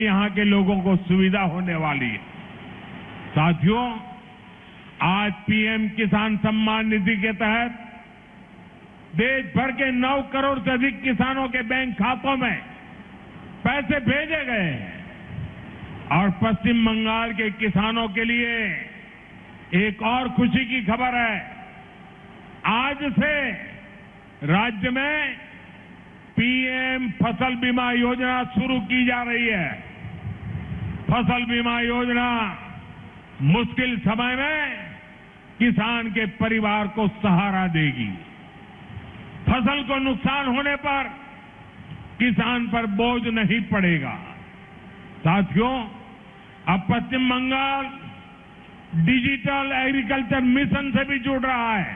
यहां के लोगों को सुविधा होने वाली है। साथियों, आज पीएम किसान सम्मान निधि के तहत देश भर के 9 करोड़ से अधिक किसानों के बैंक खातों में पैसे भेजे गए हैं और पश्चिम बंगाल के किसानों के लिए एक और खुशी की खबर है। आज से राज्य में पीएम फसल बीमा योजना शुरू की जा रही है। फसल बीमा योजना मुश्किल समय में किसान के परिवार को सहारा देगी। फसल को नुकसान होने पर किसान पर बोझ नहीं पड़ेगा। साथियों, अब पश्चिम बंगाल डिजिटल एग्रीकल्चर मिशन से भी जुड़ रहा है।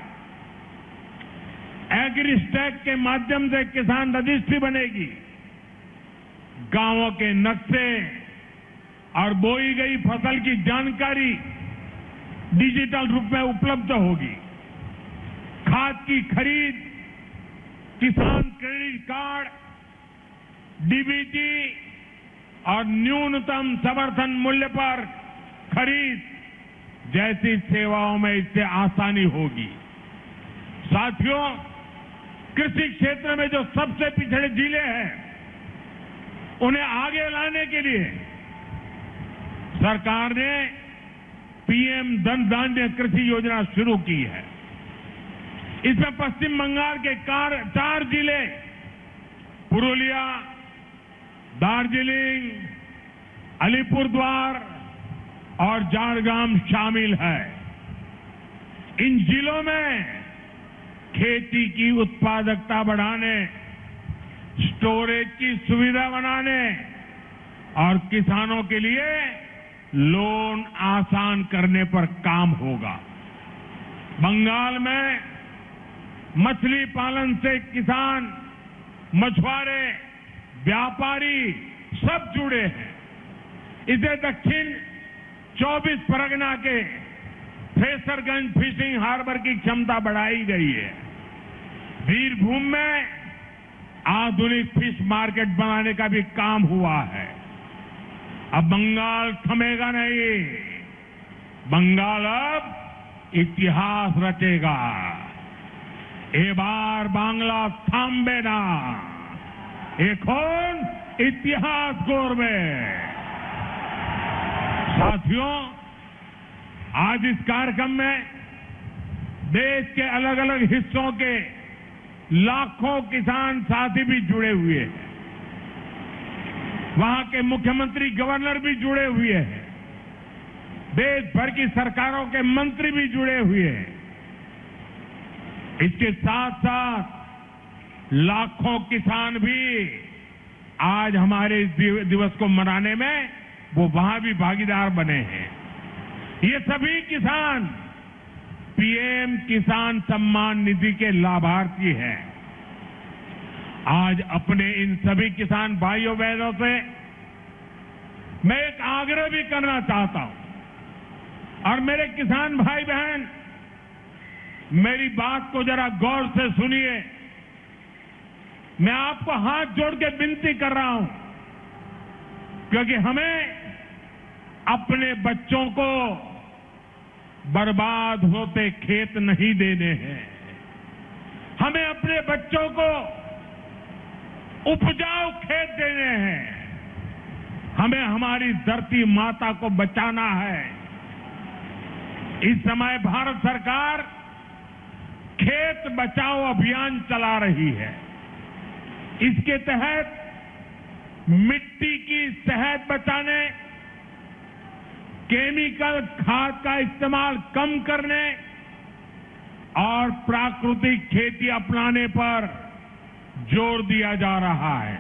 एग्रीस्टैक के माध्यम से किसान रजिस्ट्री बनेगी। गांवों के नक्शे और बोई गई फसल की जानकारी डिजिटल रूप में उपलब्ध होगी। खाद की खरीद, किसान क्रेडिट कार्ड, डीबीटी और न्यूनतम समर्थन मूल्य पर खरीद जैसी सेवाओं में इससे आसानी होगी। साथियों, कृषि क्षेत्र में जो सबसे पिछड़े जिले हैं, उन्हें आगे लाने के लिए सरकार ने पीएम धन धान्य कृषि योजना शुरू की है। इसमें पश्चिम बंगाल के 4 जिले पुरुलिया, दार्जिलिंग, अलीपुरद्वार और झारग्राम शामिल है। इन जिलों में खेती की उत्पादकता बढ़ाने, स्टोरेज की सुविधा बनाने और किसानों के लिए लोन आसान करने पर काम होगा। बंगाल में मछली पालन से किसान, मछुआरे, व्यापारी सब जुड़े हैं। इसे दक्षिण 24 परगना के फ्रेसरगंज फिशिंग हार्बर की क्षमता बढ़ाई गई है। वीरभूम में आधुनिक फिश मार्केट बनाने का भी काम हुआ है। अब बंगाल थमेगा नहीं, बंगाल अब इतिहास रचेगा। एबार बांग्ला थाम्बे ना, एखोन इतिहास गौरवे। साथियों, आज इस कार्यक्रम में देश के अलग अलग हिस्सों के लाखों किसान साथी भी जुड़े हुए हैं। वहां के मुख्यमंत्री, गवर्नर भी जुड़े हुए हैं। देश भर की सरकारों के मंत्री भी जुड़े हुए हैं। इसके साथ साथ लाखों किसान भी आज हमारे इस दिवस को मनाने में वो वहां भी भागीदार बने हैं। ये सभी किसान पीएम किसान सम्मान निधि के लाभार्थी हैं। आज अपने इन सभी किसान भाइयों बहनों से मैं एक आग्रह भी करना चाहता हूं। और मेरे किसान भाई बहन, मेरी बात को जरा गौर से सुनिए। मैं आपको हाथ जोड़ के विनती कर रहा हूं, क्योंकि हमें अपने बच्चों को बर्बाद होते खेत नहीं देने हैं। हमें अपने बच्चों को उपजाऊ खेत देने हैं। हमें हमारी धरती माता को बचाना है। इस समय भारत सरकार खेत बचाओ अभियान चला रही है। इसके तहत मिट्टी की सेहत बचाने, केमिकल खाद का इस्तेमाल कम करने और प्राकृतिक खेती अपनाने पर जोर दिया जा रहा है।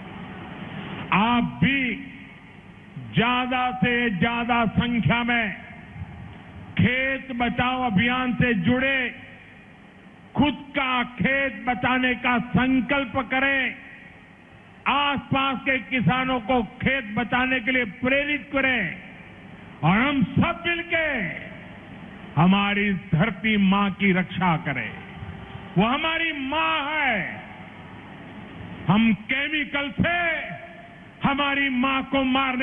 आप भी ज्यादा से ज्यादा संख्या में खेत बचाओ अभियान से जुड़े, खुद का खेत बचाने का संकल्प करें। आसपास के किसानों को खेत बचाने के लिए प्रेरित करें और हम सब मिलके हमारी धरती मां की रक्षा करें। वो हमारी मां है। हम केमिकल से हमारी मां को मारने